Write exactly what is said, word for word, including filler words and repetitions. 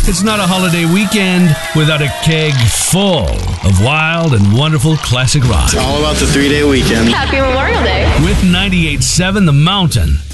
It's not a holiday weekend without a keg full of wild and wonderful classic rock. It's all about the three-day weekend. Happy Memorial Day. With ninety-eight point seven The Mountain.